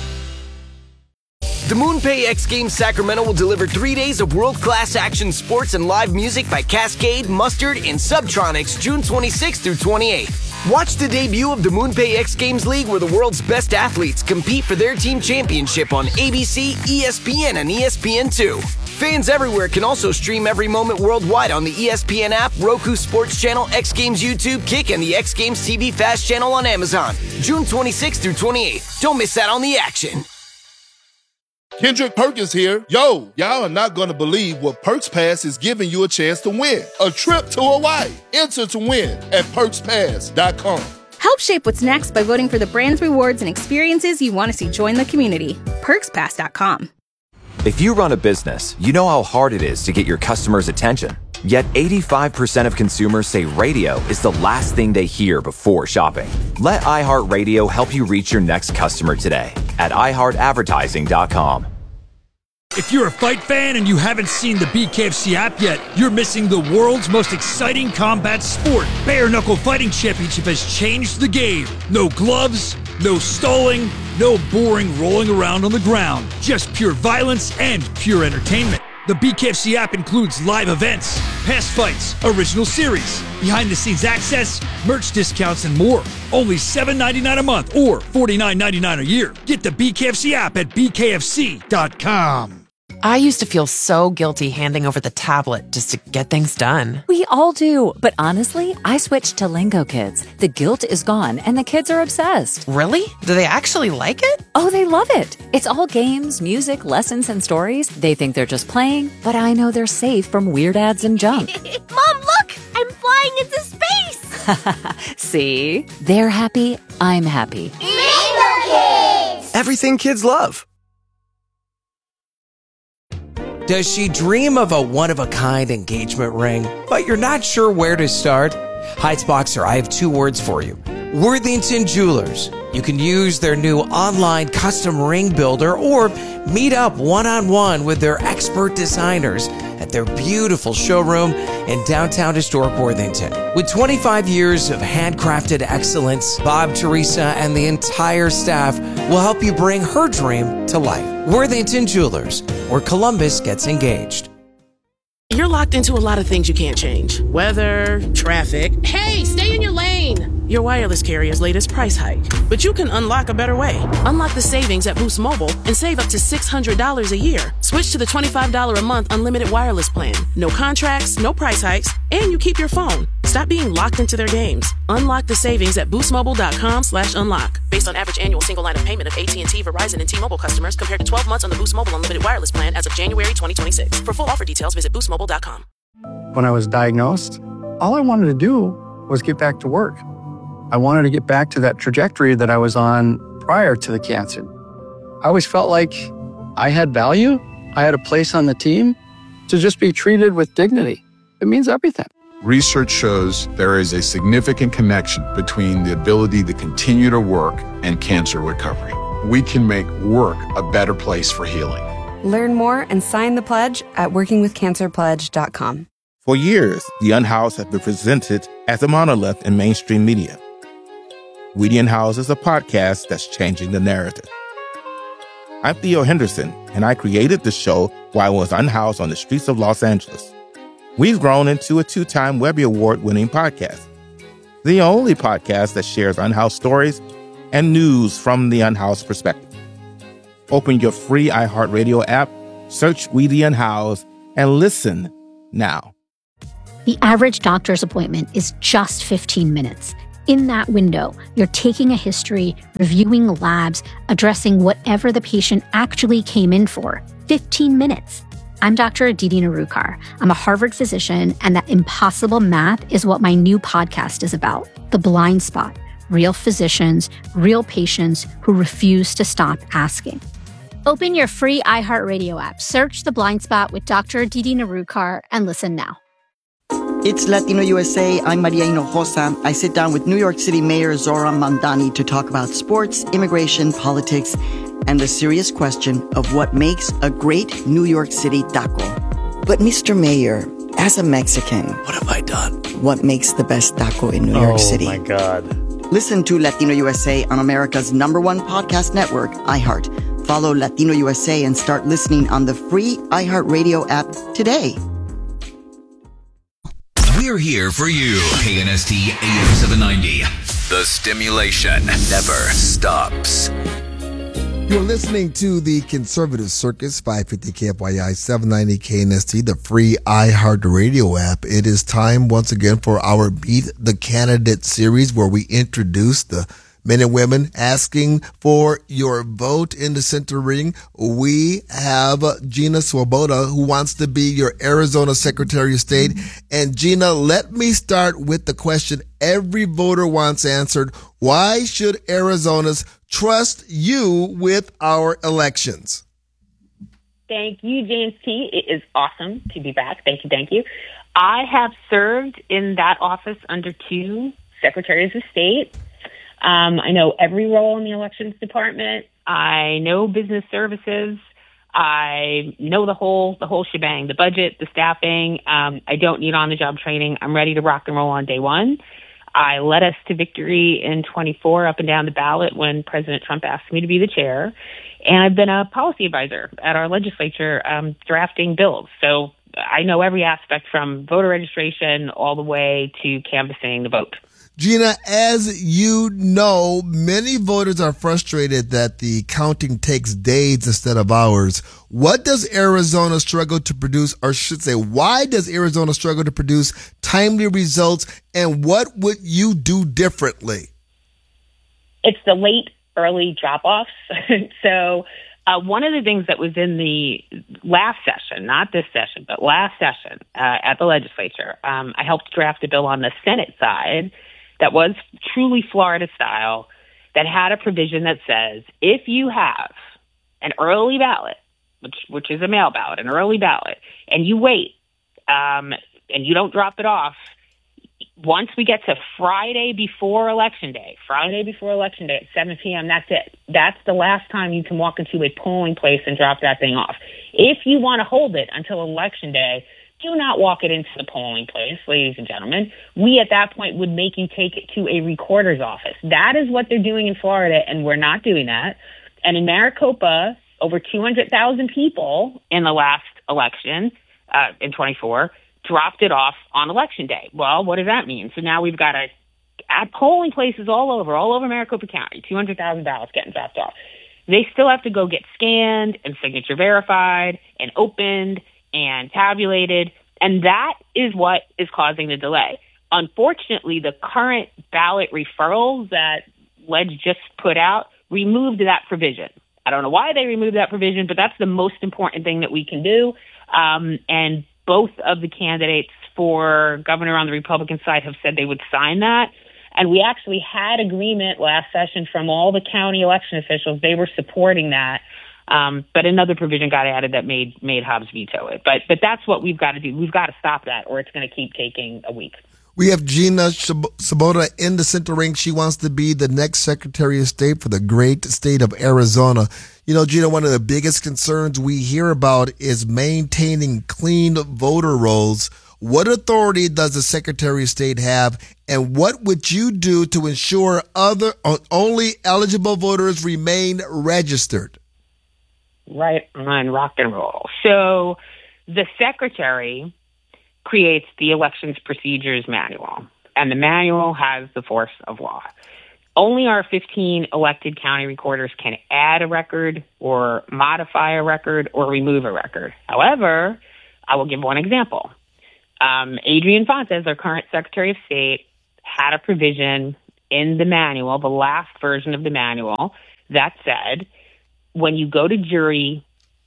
The MoonPay X Games Sacramento will deliver three days of world-class action sports and live music by Cascade, Mustard, and Subtronics June twenty-sixth through twenty-eighth. Watch the debut of the MoonPay X Games League, where the world's best athletes compete for their team championship on A B C, E S P N, and E S P N two. Fans everywhere can also stream every moment worldwide on the E S P N app, Roku Sports Channel, X Games YouTube, Kick, and the X Games T V Fast channel on Amazon. June twenty-sixth through twenty-eighth. Don't miss out on the action. Kendrick Perkins here. Yo, y'all are not going to believe what Perks Pass is giving you a chance to win. A trip to Hawaii. Enter to win at perks pass dot com. Help shape what's next by voting for the brands, rewards, and experiences you want to see join the community. perks pass dot com. If you run a business, you know how hard it is to get your customers' attention. Yet eighty-five percent of consumers say radio is the last thing they hear before shopping. Let iHeartRadio help you reach your next customer today at i heart advertising dot com. If you're a fight fan and you haven't seen the B K F C app yet, you're missing the world's most exciting combat sport. Bare Knuckle Fighting Championship has changed the game. No gloves, no stalling, no boring rolling around on the ground. Just pure violence and pure entertainment. The B K F C app includes live events, past fights, original series, behind-the-scenes access, merch discounts, and more. Only seven dollars and ninety-nine cents a month or forty-nine dollars and ninety-nine cents a year. Get the B K F C app at b k f c dot com. I used to feel so guilty handing over the tablet just to get things done. We all do, but honestly, I switched to Lingo Kids. The guilt is gone, and the kids are obsessed. Really? Do they actually like it? Oh, they love it. It's all games, music, lessons, and stories. They think they're just playing, but I know they're safe from weird ads and junk. Mom, look! I'm flying into space! See? They're happy, I'm happy. Lingo Kids! Everything kids love. Does she dream of a one-of-a-kind engagement ring, but you're not sure where to start? Heitzboxer, I have two words for you. Worthington Jewelers. You can use their new online custom ring builder or meet up one-on-one with their expert designers at their beautiful showroom in downtown historic Worthington. With twenty-five years of handcrafted excellence, Bob, Teresa, and the entire staff will help you bring her dream to life. Worthington Jewelers, where Columbus gets engaged. You're locked into a lot of things you can't change. Weather, traffic. Hey, stay in your lane! Your wireless carrier's latest price hike. But you can unlock a better way. Unlock the savings at Boost Mobile and save up to six hundred dollars a year. Switch to the twenty-five dollars a month unlimited wireless plan. No contracts, no price hikes, and you keep your phone. Stop being locked into their games. Unlock the savings at boostmobile.com slash unlock. Based on average annual single line of payment of A T and T, Verizon, and T-Mobile customers compared to twelve months on the Boost Mobile unlimited wireless plan as of January twenty twenty-six. For full offer details, visit boost mobile dot com. When I was diagnosed, all I wanted to do was get back to work. I wanted to get back to that trajectory that I was on prior to the cancer. I always felt like I had value. I had a place on the team. To just be treated with dignity, it means everything. Research shows there is a significant connection between the ability to continue to work and cancer recovery. We can make work a better place for healing. Learn more and sign the pledge at working with cancer pledge dot com. For years, The Unhoused has been presented as a monolith in mainstream media. We the Unhoused is a podcast that's changing the narrative. I'm Theo Henderson, and I created the show while I was unhoused on the streets of Los Angeles. We've grown into a two-time Webby Award-winning podcast, the only podcast that shares unhoused stories and news from the unhoused perspective. Open your free iHeartRadio app, search We the Unhoused, and listen now. The average doctor's appointment is just fifteen minutes. In that window, you're taking a history, reviewing labs, addressing whatever the patient actually came in for. fifteen minutes. I'm Doctor Aditi Narukar. I'm a Harvard physician, and that impossible math is what my new podcast is about. The Blind Spot. Real physicians, real patients who refuse to stop asking. Open your free iHeartRadio app, search The Blind Spot with Doctor Aditi Narukar, and listen now. It's Latino U S A. I'm Maria Hinojosa. I sit down with New York City Mayor Zohran Mamdani to talk about sports, immigration, politics, and the serious question of what makes a great New York City taco. But Mister Mayor, as a Mexican, what have I done? What makes the best taco in New oh, York City? Oh, my God. Listen to Latino U S A on America's number one podcast network, iHeart. Follow Latino U S A and start listening on the free iHeartRadio app today. We're here for you. K N S T A M seven ninety. The stimulation never stops. You're listening to the Conservative Circus, five fifty K F Y I, seven ninety K N S T, the free iHeartRadio app. It is time once again for our Beat the Candidate series, where we introduce the men and women asking for your vote in the center ring. We have Gina Swoboda, who wants to be your Arizona Secretary of State. And Gina, let me start with the question every voter wants answered. Why should Arizonans trust you with our elections? Thank you, James T. It is awesome to be back. Thank you, thank you. I have served in that office under two Secretaries of State. Um, I know every role in the elections department. I know business services. I know the whole the whole shebang, the budget, the staffing. Um, I don't need on-the-job training. I'm ready to rock and roll on day one. I led us to victory in twenty-four up and down the ballot when President Trump asked me to be the chair. And I've been a policy advisor at our legislature um, drafting bills. So I know every aspect from voter registration all the way to canvassing the vote. Gina, as you know, many voters are frustrated that the counting takes days instead of hours. What does Arizona struggle to produce, or should say, why does Arizona struggle to produce timely results, and what would you do differently? It's the late, early drop-offs. so uh, one of the things that was in the last session, not this session, but last session uh, at the legislature, um, I helped draft a bill on the Senate side that was truly Florida style, that had a provision that says if you have an early ballot, which which is a mail ballot, an early ballot, and you wait um, and you don't drop it off, once we get to Friday before Election Day, Friday before Election Day at seven p.m., that's it. That's the last time you can walk into a polling place and drop that thing off. If you want to hold it until Election Day, do not walk it into the polling place, ladies and gentlemen. We at that point would make you take it to a recorder's office. That is what they're doing in Florida, and we're not doing that. And in Maricopa, over two hundred thousand people in the last election, uh, in twenty-four, dropped it off on Election Day. Well, what does that mean? So now we've got a, at polling places all over, all over Maricopa County, two hundred thousand ballots getting dropped off. They still have to go get scanned and signature verified and opened and tabulated, and that is what is causing the delay. Unfortunately, the current ballot referrals that Ledge just put out removed that provision. I don't know why they removed that provision, but that's the most important thing that we can do. Um, and both of the candidates for governor on the Republican side have said they would sign that. And we actually had agreement last session from all the county election officials. They were supporting that. Um, but another provision got added that made made Hobbs veto it. But but that's what we've got to do. We've got to stop that, or it's going to keep taking a week. We have Gina Swoboda in the center ring. She wants to be the next Secretary of State for the great state of Arizona. You know, Gina, one of the biggest concerns we hear about is maintaining clean voter rolls. What authority does the Secretary of State have, and what would you do to ensure other only eligible voters remain registered? Right on rock and roll. So the secretary creates the Elections Procedures Manual, and the manual has the force of law. Only our fifteen elected county recorders can add a record or modify a record or remove a record. However, I will give one example. Um, Adrian Fontes, our current Secretary of State, had a provision in the manual, the last version of the manual, that said, when you go to jury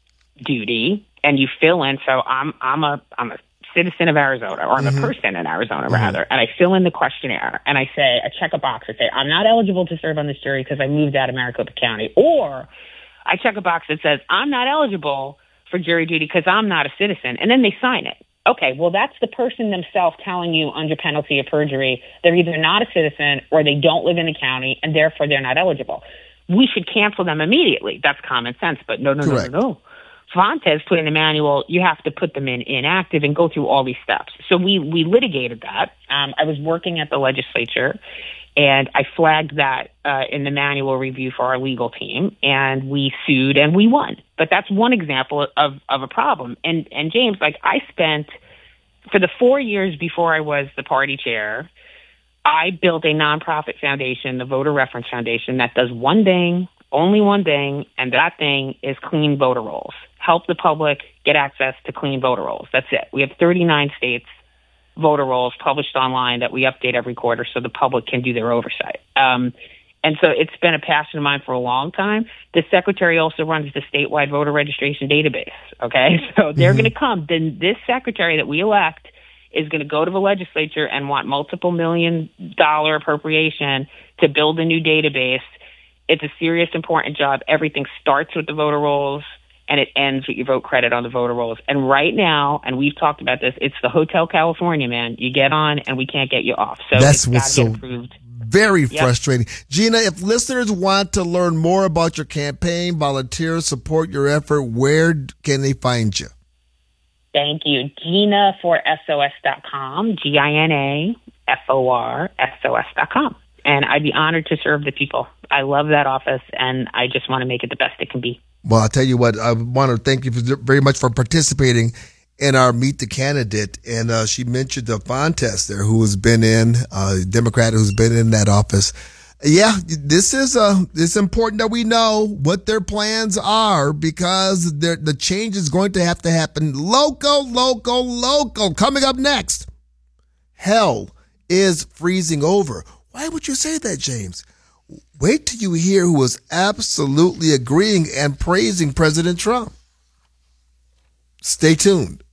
duty and you fill in, so I'm I'm a I'm a citizen of Arizona, or I'm mm-hmm. a person in Arizona, mm-hmm. rather, and I fill in the questionnaire, and I say, I check a box, I say, I'm not eligible to serve on this jury because I moved out of Maricopa County, or I check a box that says, I'm not eligible for jury duty because I'm not a citizen, and then they sign it. Okay, well, that's the person themselves telling you under penalty of perjury they're either not a citizen or they don't live in the county, and therefore they're not eligible. We should cancel them immediately. That's common sense, but no, no, Correct. no, no, no. Fontes put in the manual, you have to put them in inactive and go through all these steps. So we, we litigated that. Um, I was working at the legislature, and I flagged that uh, in the manual review for our legal team, and we sued and we won. But that's one example of, of a problem. And, and James, like I spent, for the four years before I was the party chair, I built a nonprofit foundation, the Voter Reference Foundation, that does one thing, only one thing, and that thing is clean voter rolls. Help the public get access to clean voter rolls. That's it. We have thirty-nine states voter rolls published online that we update every quarter so the public can do their oversight. Um, and so it's been a passion of mine for a long time. The secretary also runs the statewide voter registration database. Okay, so they're mm-hmm. going to come. Then this secretary that we elect is going to go to the legislature and want multiple million dollar appropriation to build a new database. It's a serious, important job. Everything starts with the voter rolls, and it ends with your vote credit on the voter rolls. And right now, and we've talked about this, it's the Hotel California, man. You get on, and we can't get you off. So that's it's what's gotta so get approved. Very Yep. frustrating. Gina, if listeners want to learn more about your campaign, volunteer, support your effort, where can they find you? Thank you. Gina for S O S dot com, G I N A F O R S O S dot com. And I'd be honored to serve the people. I love that office, and I just want to make it the best it can be. Well, I'll tell you what, I want to thank you very much for participating in our Meet the Candidate. And uh, she mentioned the Fontes there, who has been in, uh, Democrat who's been in that office. Yeah, this is uh, it's important that we know what their plans are, because the change is going to have to happen local, local, local. Coming up next, hell is freezing over. Why would you say that, James? Wait till you hear who was absolutely agreeing and praising President Trump. Stay tuned.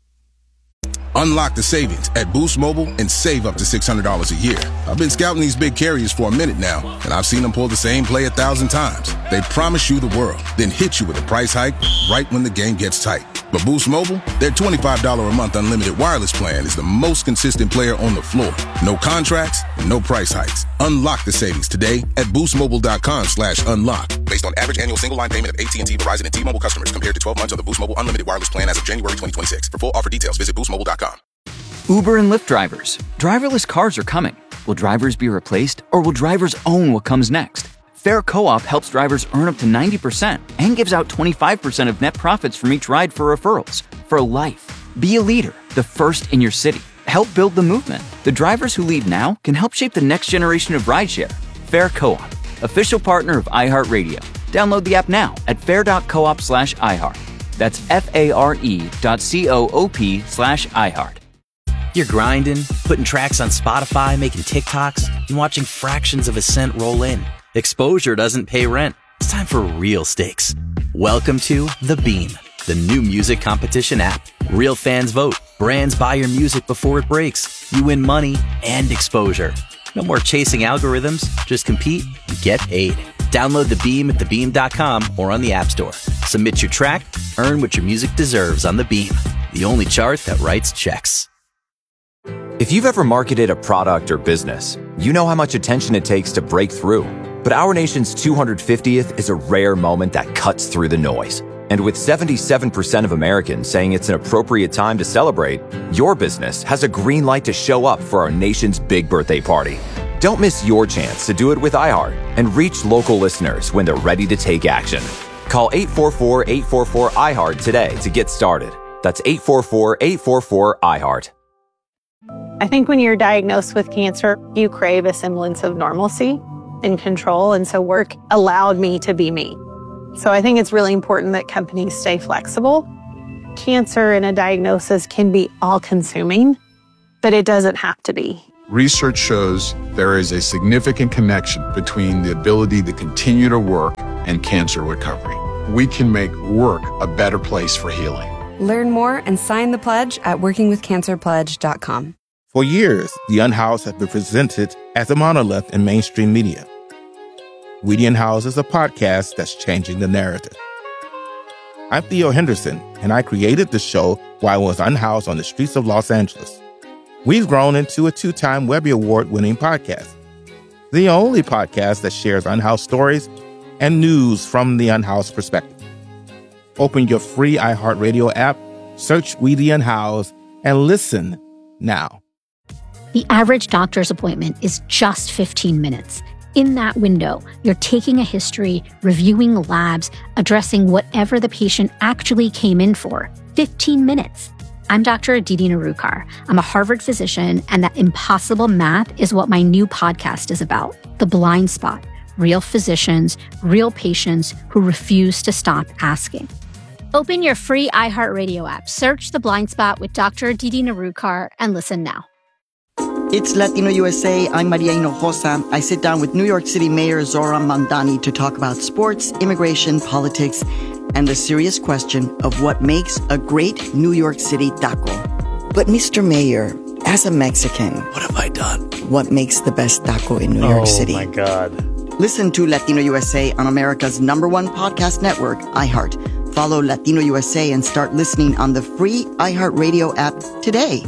Unlock the savings at Boost Mobile and save up to six hundred dollars a year. I've been scouting these big carriers for a minute now, and I've seen them pull the same play a thousand times. They promise you the world, then hit you with a price hike right when the game gets tight. But Boost Mobile, their twenty-five dollars a month unlimited wireless plan is the most consistent player on the floor. No contracts, no price hikes. Unlock the savings today at boostmobile.com slash unlock. Based on average annual single line payment of A T and T, Verizon, and T-Mobile customers compared to twelve months on the Boost Mobile unlimited wireless plan as of January twenty twenty-six. For full offer details, visit boost mobile dot com. Uber and Lyft drivers. Driverless cars are coming. Will drivers be replaced, or will drivers own what comes next? Fair Co-op helps drivers earn up to ninety percent and gives out twenty-five percent of net profits from each ride for referrals. For life. Be a leader, the first in your city. Help build the movement. The drivers who lead now can help shape the next generation of rideshare. Fair Co-op, official partner of iHeartRadio. Download the app now at fair.coop slash iHeart. That's F-A-R-E dot C-O-O-P slash iHeart. You're grinding, putting tracks on Spotify, making TikToks, and watching fractions of a cent roll in. Exposure doesn't pay rent. It's time for real stakes. Welcome to The Beam, the new music competition app. Real fans vote. Brands buy your music before it breaks. You win money and exposure. No more chasing algorithms. Just compete and get paid. Download The Beam at the beam dot com or on the App Store. Submit your track. Earn what your music deserves on The Beam, the only chart that writes checks. If you've ever marketed a product or business, you know how much attention it takes to break through. But our nation's two hundred fiftieth is a rare moment that cuts through the noise. And with seventy-seven percent of Americans saying it's an appropriate time to celebrate, your business has a green light to show up for our nation's big birthday party. Don't miss your chance to do it with iHeart and reach local listeners when they're ready to take action. Call eight four four, eight four four, iHeart today to get started. That's eight four four, eight four four, iHeart. I think when you're diagnosed with cancer, you crave a semblance of normalcy and control. And so work allowed me to be me. So I think it's really important that companies stay flexible. Cancer and a diagnosis can be all-consuming, but it doesn't have to be. Research shows there is a significant connection between the ability to continue to work and cancer recovery. We can make work a better place for healing. Learn more and sign the pledge at working with cancer pledge dot com. For years, The Unhoused has been presented as a monolith in mainstream media. We the Unhoused is a podcast that's changing the narrative. I'm Theo Henderson, and I created the show while I was unhoused on the streets of Los Angeles. We've grown into a two-time Webby Award-winning podcast, the only podcast that shares unhoused stories and news from the unhoused perspective. Open your free iHeartRadio app, search We the Unhoused, and listen now. The average doctor's appointment is just fifteen minutes. In that window, you're taking a history, reviewing labs, addressing whatever the patient actually came in for. fifteen minutes. I'm Doctor Aditi Narukar. I'm a Harvard physician, and that impossible math is what my new podcast is about. The Blind Spot. Real physicians, real patients who refuse to stop asking. Open your free iHeartRadio app, search The Blind Spot with Doctor Aditi Narukar, and listen now. It's Latino U S A. I'm Maria Hinojosa. I sit down with New York City Mayor Zohran Mamdani to talk about sports, immigration, politics, and the serious question of what makes a great New York City taco. But Mister Mayor, as a Mexican, what have I done? What makes the best taco in New oh, York City? Oh my God. Listen to Latino U S A on America's number one podcast network, iHeart. Follow Latino U S A and start listening on the free iHeartRadio app today.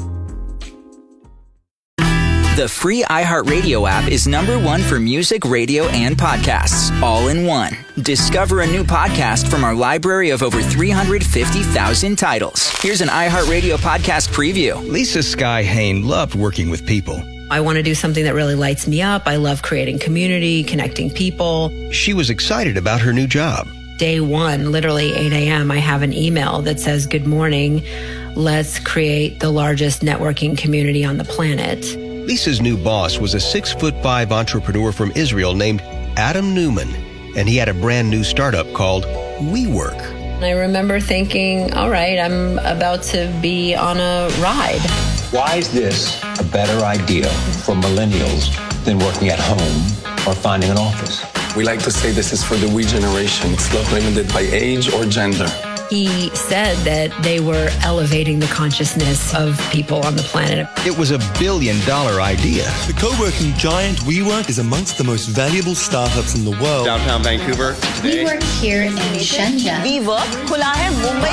The free iHeartRadio app is number one for music, radio, and podcasts, all in one. Discover a new podcast from our library of over three hundred fifty thousand titles. Here's an iHeartRadio podcast preview. Lisa Sky Hain loved working with people. I want to do something that really lights me up. I love creating community, connecting people. She was excited about her new job. Day one, literally eight a.m., I have an email that says, "Good morning. Let's create the largest networking community on the planet." Lisa's new boss was a six foot five entrepreneur from Israel named Adam Newman, and he had a brand new startup called WeWork. I remember thinking, all right, I'm about to be on a ride. Why is this a better idea for millennials than working at home or finding an office? We like to say this is for the we generation. It's not limited by age or gender. He said that they were elevating the consciousness of people on the planet. It was a billion dollar idea. The co-working giant WeWork is amongst the most valuable startups in the world. Downtown Vancouver. We work here in Shenzhen. WeWork खुला है मुंबई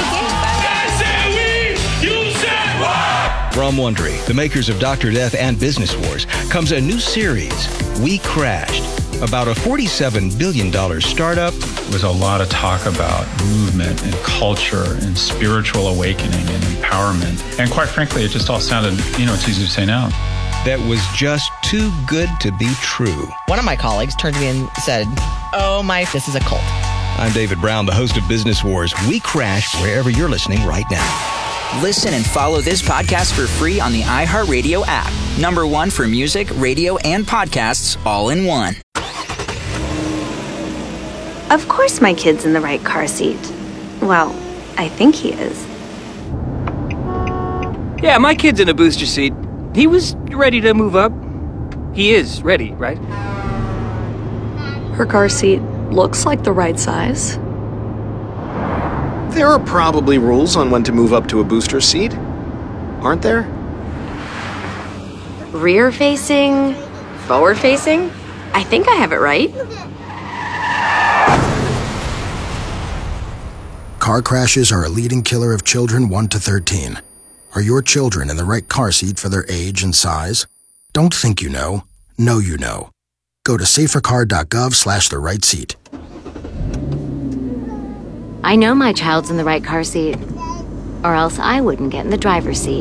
के From Wondery, the makers of Doctor Death and Business Wars, comes a new series, We Crashed, about a forty-seven billion dollars startup. There was a lot of talk about movement and culture and spiritual awakening and empowerment. And quite frankly, it just all sounded, you know, it's easy to say now. That was just too good to be true. One of my colleagues turned to me and said, oh my, this is a cult. I'm David Brown, the host of Business Wars. We Crash wherever you're listening right now. Listen and follow this podcast for free on the iHeartRadio app. Number one for music, radio, and podcasts, all in one. Of course my kid's in the right car seat. Well, I think he is. Yeah, my kid's in a booster seat. He was ready to move up. He is ready, right? Her car seat looks like the right size. There are probably rules on when to move up to a booster seat, aren't there? Rear facing, forward facing? I think I have it right. Car crashes are a leading killer of children one to thirteen. Are your children in the right car seat for their age and size? Don't think you know. Know you know. Go to safercar.gov slash the right seat. I know my child's in the right car seat, or else I wouldn't get in the driver's seat.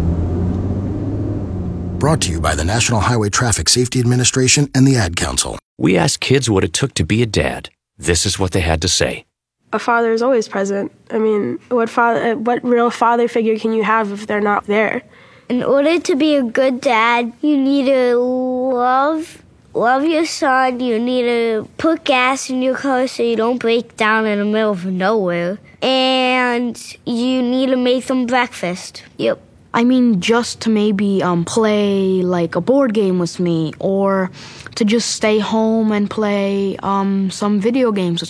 Brought to you by the National Highway Traffic Safety Administration and the Ad Council. We asked kids what it took to be a dad. This is what they had to say. A father is always present. I mean, what father, what real father figure can you have if they're not there? In order to be a good dad, you need to love love your son. You need to put gas in your car so you don't break down in the middle of nowhere. And you need to make them breakfast. Yep. I mean, just to maybe um, play like a board game with me, or to just stay home and play um, some video games with